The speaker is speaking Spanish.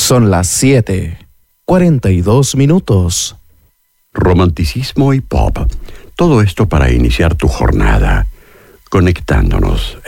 Son las 7:42. Romanticismo y pop. Todo esto para iniciar tu jornada, conectándonos